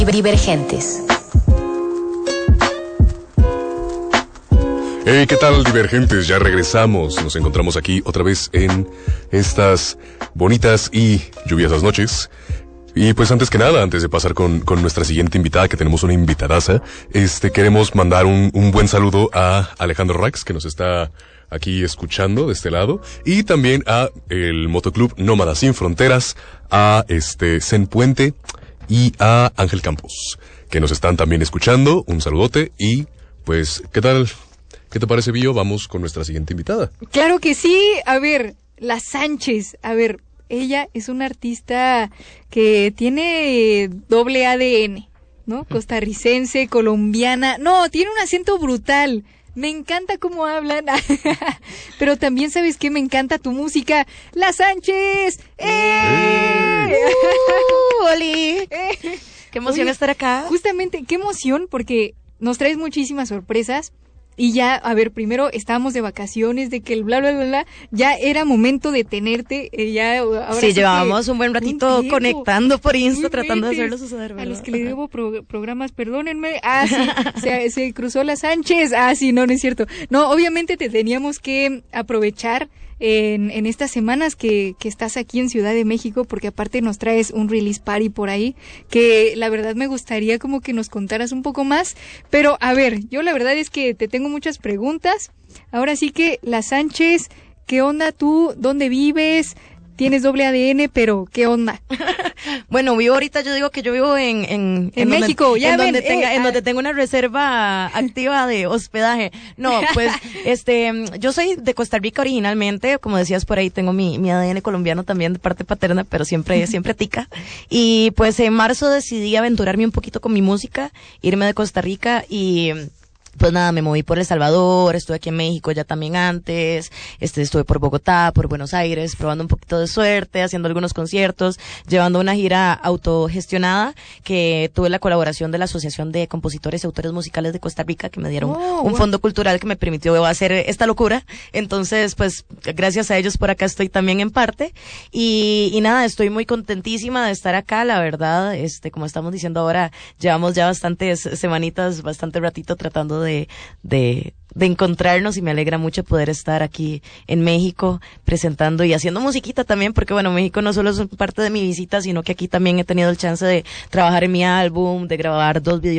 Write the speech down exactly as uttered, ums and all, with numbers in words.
Divergentes. Hey, ¿qué tal, Divergentes? Ya regresamos. Nos encontramos aquí otra vez en estas bonitas y lluviosas noches. Y pues antes que nada, antes de pasar con, con nuestra siguiente invitada, que tenemos una invitadaza, este, queremos mandar un, un buen saludo a Alejandro Rax, que nos está aquí escuchando de este lado, y también a el Motoclub Nómadas Sin Fronteras, a este Zen Puente y a Ángel Campos, que nos están también escuchando. Un saludote y pues, ¿qué tal? ¿Qué te parece, Bio? Vamos con nuestra siguiente invitada. Claro que sí. A ver, La Sánchez. A ver, ella es una artista que tiene doble A D N, ¿no? Costarricense, colombiana. No, tiene un acento brutal. Me encanta cómo hablan. Pero también, ¿sabes qué? Me encanta tu música. ¡La Sánchez! ¡Eh! ¡Eh! ¡Uh, Oli! ¡Eh! ¡Qué emoción Oye, estar acá! Justamente, qué emoción, porque nos traes muchísimas sorpresas. Y ya, a ver, primero estábamos de vacaciones, de que el bla, bla, bla, bla, ya era momento de tenerte, eh, ya, ahora sí, llevábamos un buen ratito un conectando por Insta, tratando de hacerlo suceder, ¿verdad? A los que le debo pro- programas, perdónenme, ah, sí, se, se cruzó la Sánchez, ah, sí, no, no es cierto. No, obviamente te teníamos que aprovechar en, en estas semanas que, que estás aquí en Ciudad de México, porque aparte nos traes un release party por ahí, que la verdad me gustaría como que nos contaras un poco más, pero a ver, yo la verdad es que te tengo muchas preguntas. Ahora sí que, La Sánchez, ¿qué onda tú? ¿Dónde vives? Tienes doble A D N, pero ¿qué onda? Bueno, vivo ahorita, yo digo que yo vivo en... En, en, en México, donde, ya en ven, donde tenga, eh, en donde tengo una reserva activa de hospedaje. No, pues, este, yo soy de Costa Rica originalmente, como decías por ahí, tengo mi, mi A D N colombiano también de parte paterna, pero siempre, siempre tica. Y pues en marzo decidí aventurarme un poquito con mi música, irme de Costa Rica y... Pues nada, me moví por El Salvador, estuve aquí en México ya también antes, este, estuve por Bogotá, por Buenos Aires, probando un poquito de suerte, haciendo algunos conciertos, llevando una gira autogestionada que tuve la colaboración de la Asociación de Compositores y Autores Musicales de Costa Rica, que me dieron oh, un wow. fondo cultural que me permitió hacer esta locura. Entonces, pues, gracias a ellos por acá estoy también en parte. Y, y nada, estoy muy contentísima de estar acá, la verdad, este, como estamos diciendo ahora, llevamos ya bastantes semanitas, bastante ratito tratando de, de, de encontrarnos y me alegra mucho poder estar aquí en México presentando y haciendo musiquita también, porque bueno, México no solo es parte de mi visita, sino que aquí también he tenido el chance de trabajar en mi álbum, de grabar dos videos